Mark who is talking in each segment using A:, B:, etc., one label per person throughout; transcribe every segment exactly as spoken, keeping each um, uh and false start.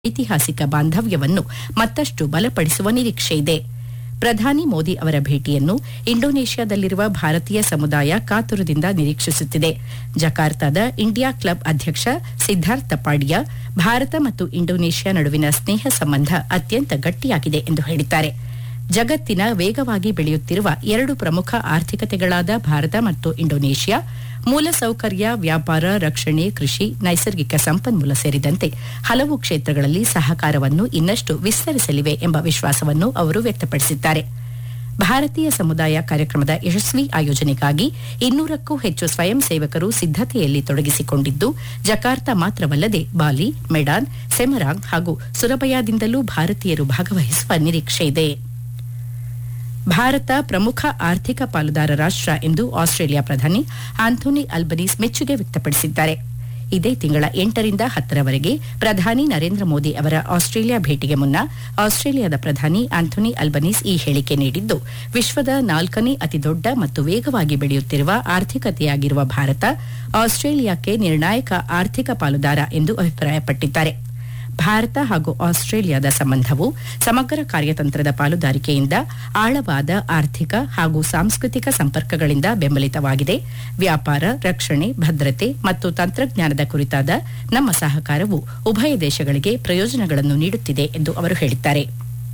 A: ಐತಿಹಾಸಿಕ ಬಾಂಧವ್ಯವನ್ನು ಮತ್ತಷ್ಟು ಬಲಪಡಿಸುವ ನಿರೀಕ್ಷೆಯಿದೆ. ಪ್ರಧಾನಿ ಮೋದಿ ಅವರ ಭೇಟಿಯನ್ನು ಇಂಡೋನೇಷ್ಯಾದಲ್ಲಿರುವ ಭಾರತೀಯ ಸಮುದಾಯ ಕಾತುರದಿಂದ ನಿರೀಕ್ಷಿಸುತ್ತಿದೆ. ಜಕಾರ್ತಾದ ಇಂಡಿಯಾ ಕ್ಲಬ್ ಅಧ್ಯಕ್ಷ ಸಿದ್ದಾರ್ಥ ಪಾಡಿಯಾ ಭಾರತ ಮತ್ತು ಇಂಡೋನೇಷ್ಯಾ ನಡುವಿನ ಸ್ನೇಹ ಸಂಬಂಧ ಅತ್ಯಂತ ಗಟ್ಟಿಯಾಗಿದೆ ಎಂದು ಹೇಳಿದ್ದಾರೆ. ಜಗತ್ತಿನ ವೇಗವಾಗಿ ಬೆಳೆಯುತ್ತಿರುವ ಎರಡು ಪ್ರಮುಖ ಆರ್ಥಿಕತೆಗಳಾದ ಭಾರತ ಮತ್ತು ಇಂಡೋನೇಷ್ಯಾ ಮೂಲಸೌಕರ್ಯ, ವ್ಯಾಪಾರ, ರಕ್ಷಣೆ, ಕೃಷಿ, ನೈಸರ್ಗಿಕ ಸಂಪನ್ಮೂಲ ಸೇರಿದಂತೆ ಹಲವು ಕ್ಷೇತ್ರಗಳಲ್ಲಿ ಸಹಕಾರವನ್ನು ಇನ್ನಷ್ಟು ವಿಸ್ತರಿಸಲಿವೆ ಎಂಬ ವಿಶ್ವಾಸವನ್ನು ಅವರು ವ್ಯಕ್ತಪಡಿಸಿದ್ದಾರೆ. ಭಾರತೀಯ ಸಮುದಾಯ ಕಾರ್ಯಕ್ರಮದ ಯಶಸ್ವಿ ಆಯೋಜನೆಗಾಗಿ ಇನ್ನೂರಕ್ಕೂ ಹೆಚ್ಚು ಸ್ವಯಂ ಸೇವಕರು ಸಿದ್ದತೆಯಲ್ಲಿ ತೊಡಗಿಸಿಕೊಂಡಿದ್ದು, ಜಕಾರ್ತಾ ಮಾತ್ರವಲ್ಲದೆ ಬಾಲಿ, ಮೆಡಾನ್, ಸೆಮರಾಂಗ್ ಹಾಗೂ ಸುರಬಯಾದಿಂದಲೂ ಭಾರತೀಯರು ಭಾಗವಹಿಸುವ ನಿರೀಕ್ಷೆಯಿದೆ. ಭಾರತ ಪ್ರಮುಖ ಆರ್ಥಿಕ ಪಾಲುದಾರ ರಾಷ್ಟ ಎಂದು ಆಸ್ಟ್ರೇಲಿಯಾ ಪ್ರಧಾನಿ ಆಂಥೋನಿ ಅಲ್ಬನೀಸ್ ಮೆಚ್ಚುಗೆ ವ್ಯಕ್ತಪಡಿಸಿದ್ದಾರೆ. ಇದೇ ತಿಂಗಳ ಎಂಟರಿಂದ ಹತ್ತರವರೆಗೆ ಪ್ರಧಾನಿ ನರೇಂದ್ರ ಮೋದಿ ಅವರ ಆಸ್ಟ್ರೇಲಿಯಾ ಭೇಟಿಗೆ ಮುನ್ನ ಆಸ್ಟ್ರೇಲಿಯಾದ ಪ್ರಧಾನಿ ಆಂಥೋನಿ ಅಲ್ಬನೀಸ್ ಈ ಹೇಳಿಕೆ ನೀಡಿದ್ದು, ವಿಶ್ವದ ನಾಲ್ಕನೇ ಅತಿದೊಡ್ಡ ಮತ್ತು ವೇಗವಾಗಿ ಬೆಳೆಯುತ್ತಿರುವ ಆರ್ಥಿಕತೆಯಾಗಿರುವ ಭಾರತ ಆಸ್ಟ್ರೇಲಿಯಾಕ್ಕೆ ನಿರ್ಣಾಯಕ ಆರ್ಥಿಕ ಪಾಲುದಾರ ಎಂದು ಅಭಿಪ್ರಾಯಪಟ್ಟಿದ್ದಾರೆ. ಭಾರತ ಹಾಗೂ ಆಸ್ಟ್ರೇಲಿಯಾದ ಸಂಬಂಧವು ಸಮಗ್ರ ಕಾರ್ಯತಂತ್ರದ ಪಾಲುದಾರಿಕೆಯಿಂದ, ಆಳವಾದ ಆರ್ಥಿಕ ಹಾಗೂ ಸಾಂಸ್ಕೃತಿಕ ಸಂಪರ್ಕಗಳಿಂದ ಬೆಂಬಲಿತವಾಗಿದೆ. ವ್ಯಾಪಾರ, ರಕ್ಷಣೆ, ಭದ್ರತೆ ಮತ್ತು ತಂತ್ರಜ್ಞಾನದ ಕುರಿತಾದ ನಮ್ಮ ಸಹಕಾರವು ಉಭಯ ದೇಶಗಳಿಗೆ ಪ್ರಯೋಜನಗಳನ್ನು ನೀಡುತ್ತಿದೆ ಎಂದು ಅವರು ಹೇಳಿದ್ದಾರೆ.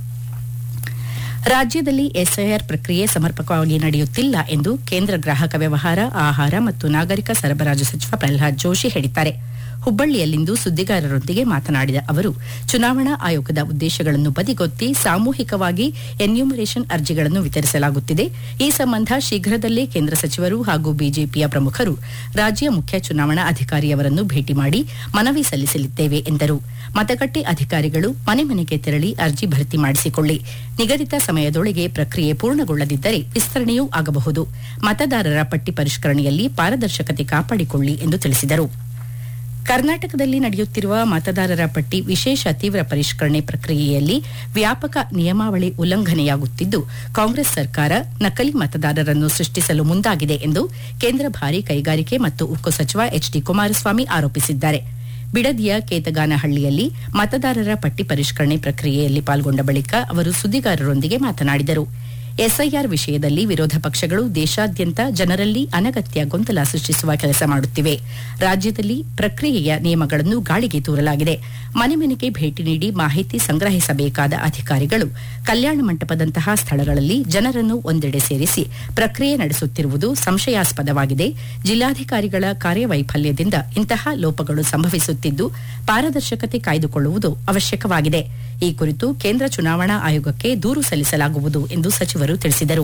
A: ರಾಜ್ಯದಲ್ಲಿ ಎಸ್ಐಆರ್ ಪ್ರಕ್ರಿಯೆ ಸಮರ್ಪಕವಾಗಿ ನಡೆಯುತ್ತಿಲ್ಲ ಎಂದು ಕೇಂದ್ರ ಗ್ರಾಹಕ ವ್ಯವಹಾರ, ಆಹಾರ ಮತ್ತು ನಾಗರಿಕ ಸರಬರಾಜು ಸಚಿವ ಪ್ರಹ್ಲಾದ್ ಜೋಶಿ ಹೇಳಿದ್ದಾರೆ. ಹುಬ್ಬಳ್ಳಿಯಲ್ಲಿಂದು ಸುದ್ದಿಗಾರರೊಂದಿಗೆ ಮಾತನಾಡಿದ ಅವರು, ಚುನಾವಣಾ ಆಯೋಗದ ಉದ್ದೇಶಗಳನ್ನು ಬದಿಗೊತ್ತಿ ಸಾಮೂಹಿಕವಾಗಿ ಎನ್ಯೂಮರೇಷನ್ ಅರ್ಜಿಗಳನ್ನು ವಿತರಿಸಲಾಗುತ್ತಿದೆ. ಈ ಸಂಬಂಧ ಶೀಘ್ರದಲ್ಲೇ ಕೇಂದ್ರ ಸಚಿವರು ಹಾಗೂ ಬಿಜೆಪಿಯ ಪ್ರಮುಖರು ರಾಜ್ಯ ಮುಖ್ಯ ಚುನಾವಣಾ ಅಧಿಕಾರಿಯವರನ್ನು ಭೇಟಿ ಮಾಡಿ ಮನವಿ ಸಲ್ಲಿಸಲಿದ್ದೇವೆ ಎಂದರು. ಮತಗಟ್ಟೆ ಅಧಿಕಾರಿಗಳು ಮನೆ ಮನೆಗೆ ತೆರಳಿ ಅರ್ಜಿ ಭರ್ತಿ ಮಾಡಿಸಿಕೊಳ್ಳಿ. ನಿಗದಿತ ಸಮಯದೊಳಗೆ ಪ್ರಕ್ರಿಯೆ ಪೂರ್ಣಗೊಳ್ಳದಿದ್ದರೆ ವಿಸ್ತರಣೆಯೂ ಆಗಬಹುದು. ಮತದಾರರ ಪಟ್ಟಿ ಪರಿಷ್ಕರಣೆಯಲ್ಲಿ ಪಾರದರ್ಶಕತೆ ಕಾಪಾಡಿಕೊಳ್ಳಿ ಎಂದು ತಿಳಿಸಿದರು. ಕರ್ನಾಟಕದಲ್ಲಿ ನಡೆಯುತ್ತಿರುವ ಮತದಾರರ ಪಟ್ಟಿ ವಿಶೇಷ ತೀವ್ರ ಪರಿಷ್ಕರಣೆ ಪ್ರಕ್ರಿಯೆಯಲ್ಲಿ ವ್ಯಾಪಕ ನಿಯಮಾವಳಿ ಉಲ್ಲಂಘನೆಯಾಗುತ್ತಿದ್ದು, ಕಾಂಗ್ರೆಸ್ ಸರ್ಕಾರ ನಕಲಿ ಮತದಾರರನ್ನು ಸೃಷ್ಟಿಸಲು ಮುಂದಾಗಿದೆ ಎಂದು ಕೇಂದ್ರ ಭಾರೀ ಕೈಗಾರಿಕೆ ಮತ್ತು ಉಕ್ಕು ಸಚಿವ ಎಚ್ ಡಿ ಕುಮಾರಸ್ವಾಮಿ ಆರೋಪಿಸಿದ್ದಾರೆ. ಬಿಡದಿಯ ಕೇತಗಾನಹಳ್ಳಿಯಲ್ಲಿ ಮತದಾರರ ಪಟ್ಟಿ ಪರಿಷ್ಕರಣೆ ಪ್ರಕ್ರಿಯೆಯಲ್ಲಿ ಪಾಲ್ಗೊಂಡ ಬಳಿಕ ಅವರು ಸುದ್ದಿಗಾರರೊಂದಿಗೆ ಮಾತನಾಡಿದರು. ಎಸ್ಐಆರ್ ವಿಷಯದಲ್ಲಿ ವಿರೋಧ ಪಕ್ಷಗಳು ದೇಶಾದ್ಯಂತ ಜನರಲ್ಲಿ ಅನಗತ್ಯ ಗೊಂದಲ ಸೃಷ್ಟಿಸುವ ಕೆಲಸ ಮಾಡುತ್ತಿವೆ. ರಾಜ್ಯದಲ್ಲಿ ಪ್ರಕ್ರಿಯೆಯ ನಿಯಮಗಳನ್ನು ಗಾಳಿಗೆ ತೂರಲಾಗಿದೆ. ಮನೆ ಮನೆಗೆ ಭೇಟಿ ನೀಡಿ ಮಾಹಿತಿ ಸಂಗ್ರಹಿಸಬೇಕಾದ ಅಧಿಕಾರಿಗಳು ಕಲ್ಯಾಣ ಮಂಟಪದಂತಹ ಸ್ಥಳಗಳಲ್ಲಿ ಜನರನ್ನು ಒಂದೆಡೆ ಸೇರಿಸಿ ಪ್ರಕ್ರಿಯೆ ನಡೆಸುತ್ತಿರುವುದು ಸಂಶಯಾಸ್ಪದವಾಗಿದೆ. ಜಿಲ್ಲಾಧಿಕಾರಿಗಳ ಕಾರ್ಯವೈಫಲ್ಯದಿಂದ ಇಂತಹ ಲೋಪಗಳು ಸಂಭವಿಸುತ್ತಿದ್ದು, ಪಾರದರ್ಶಕತೆ ಕಾಯ್ದುಕೊಳ್ಳುವುದು ಅವಶ್ಯಕವಾಗಿದೆ. ಈ ಕುರಿತು ಕೇಂದ್ರ ಚುನಾವಣಾ ಆಯೋಗಕ್ಕೆ ದೂರು ಸಲ್ಲಿಸಲಾಗುವುದು ಎಂದು ಸಚಿವರು ತಿಳಿಸಿದರು.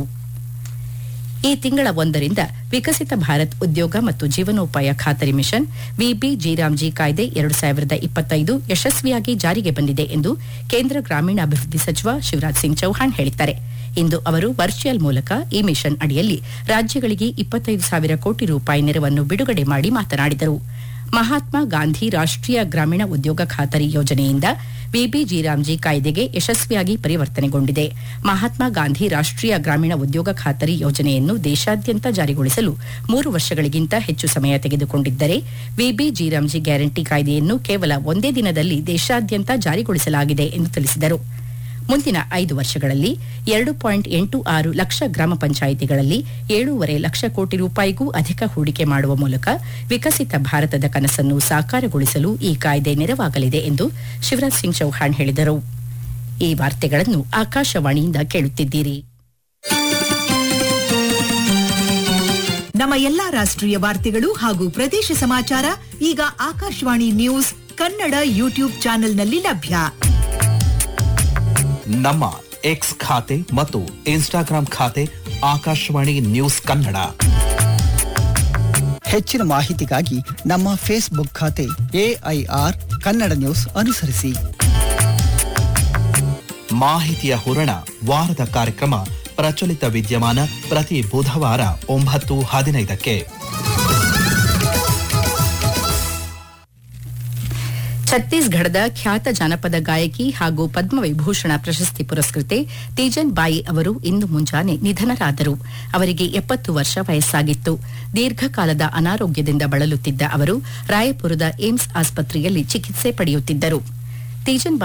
A: ಈ ತಿಂಗಳ ಒಂದರಿಂದ ವಿಕಸಿತ ಭಾರತ್ ಉದ್ಯೋಗ ಮತ್ತು ಜೀವನೋಪಾಯ ಖಾತರಿ ಮಿಷನ್ ವಿಬಿಜಿರಾಮ್ಜಿ ಕಾಯ್ದೆ ಎರಡು ಸಾವಿರದ ಇಪ್ಪತ್ತೈದು ಯಶಸ್ವಿಯಾಗಿ ಜಾರಿಗೆ ಬಂದಿದೆ ಎಂದು ಕೇಂದ್ರ ಗ್ರಾಮೀಣಾಭಿವೃದ್ಧಿ ಸಚಿವ ಶಿವರಾಜ್ ಸಿಂಗ್ ಚೌಹಾಣ್ ಹೇಳಿದ್ದಾರೆ. ಇಂದು ಅವರು ವರ್ಚುವಲ್ ಮೂಲಕ ಈ ಮಿಷನ್ ಅಡಿಯಲ್ಲಿ ರಾಜ್ಯಗಳಿಗೆ ಇಪ್ಪತ್ತೈದು ಸಾವಿರ ಕೋಟಿ ರೂಪಾಯಿ ನೆರವನ್ನು ಬಿಡುಗಡೆ ಮಾಡಿ ಮಾತನಾಡಿದರು. ಮಹಾತ್ಮ ಗಾಂಧಿ ರಾಷ್ಟೀಯ ಗ್ರಾಮೀಣ ಉದ್ಯೋಗ ಖಾತರಿ ಯೋಜನೆಯಿಂದ ವಿಬಿಜಿರಾಮ್ಜಿ ಕಾಯ್ದೆಗೆ ಯಶಸ್ವಿಯಾಗಿ ಪರಿವರ್ತನೆಗೊಂಡಿದೆ. ಮಹಾತ್ಮ ಗಾಂಧಿ ರಾಷ್ಟೀಯ ಗ್ರಾಮೀಣ ಉದ್ಯೋಗ ಖಾತರಿ ಯೋಜನೆಯನ್ನು ದೇಶಾದ್ಯಂತ ಜಾರಿಗೊಳಿಸಲು ಮೂರು ವರ್ಷಗಳಿಗಿಂತ ಹೆಚ್ಚು ಸಮಯ ತೆಗೆದುಕೊಂಡಿದ್ದರೆ, ವಿಬಿಜಿರಾಮ್ಜಿ ಗ್ಯಾರಂಟಿ ಕಾಯ್ದೆಯನ್ನು ಕೇವಲ ಒಂದೇ ದಿನದಲ್ಲಿ ದೇಶಾದ್ಯಂತ ಜಾರಿಗೊಳಿಸಲಾಗಿದೆ ಎಂದು ತಿಳಿಸಿದರು. ಮುಂದಿನ ಐದು ವರ್ಷಗಳಲ್ಲಿ ಎರಡು ಪಾಯಿಂಟ್ ಎಂಟು ಆರು ಲಕ್ಷ ಗ್ರಾಮ ಪಂಚಾಯಿತಿಗಳಲ್ಲಿ ಏಳೂವರೆ ಲಕ್ಷ ಕೋಟಿ ರೂಪಾಯಿಗೂ ಅಧಿಕ ಹೂಡಿಕೆ ಮಾಡುವ ಮೂಲಕ ವಿಕಸಿತ ಭಾರತದ ಕನಸನ್ನು ಸಾಕಾರಗೊಳಿಸಲು ಈ ಕಾಯ್ದೆ ನೆರವಾಗಲಿದೆ ಎಂದು ಶಿವರಾಜ್ ಸಿಂಗ್ ಚೌಹಾಣ್ ಹೇಳಿದರು. ಈ ವಾರ್ತೆಗಳನ್ನು ಆಕಾಶವಾಣಿಯಿಂದ ಕೇಳುತ್ತಿದ್ದೀರಿ.
B: ನಮ್ಮ ಎಲ್ಲಾ ರಾಷ್ಟ್ರೀಯ ವಾರ್ತೆಗಳು ಹಾಗೂ ಪ್ರದೇಶ ಸಮಾಚಾರ ಈಗ ಆಕಾಶವಾಣಿ ನ್ಯೂಸ್ ಕನ್ನಡ ಯೂಟ್ಯೂಬ್ ಚಾನೆಲ್ನಲ್ಲಿ ಲಭ್ಯ.
C: ನಮ್ಮ ಎಕ್ಸ್ ಖಾತೆ ಮತ್ತು ಇನ್ಸ್ಟಾಗ್ರಾಂ ಖಾತೆ ಆಕಾಶವಾಣಿ ನ್ಯೂಸ್ ಕನ್ನಡ.
D: ಹೆಚ್ಚಿನ ಮಾಹಿತಿಗಾಗಿ ನಮ್ಮ ಫೇಸ್ಬುಕ್ ಖಾತೆ ಎಐಆರ್ ಕನ್ನಡ ನ್ಯೂಸ್ ಅನುಸರಿಸಿ.
C: ಮಾಹಿತಿಯ ಹೂರಣ ವಾರದ ಕಾರ್ಯಕ್ರಮ ಪ್ರಚಲಿತ ವಿದ್ಯಮಾನ ಪ್ರತಿ ಬುಧವಾರ ಒಂಬತ್ತು ಹದಿನೈದಕ್ಕೆ.
A: ಛತ್ತೀಸ್ಗಢದ ಖ್ಯಾತ ಜಾನಪದ ಗಾಯಕಿ ಹಾಗೂ ಪದ್ಮವಿಭೂಷಣ ಪ್ರಶಸ್ತಿ ಪುರಸ್ಕೃತೆ ತೀಜನ್ ಬಾಯಿ ಅವರು ಇಂದು ಮುಂಜಾನೆ ನಿಧನರಾದರು. ಅವರಿಗೆ ಎಪ್ಪತ್ತು ವರ್ಷ ವಯಸ್ಸಾಗಿತ್ತು. ದೀರ್ಘಕಾಲದ ಅನಾರೋಗ್ಯದಿಂದ ಬಳಲುತ್ತಿದ್ದ ಅವರು ರಾಯಪುರದ ಏಮ್ಸ್ ಆಸ್ಪತ್ರೆಯಲ್ಲಿ ಚಿಕಿತ್ಸೆ ಪಡೆಯುತ್ತಿದ್ದರು. ತೇಜನ್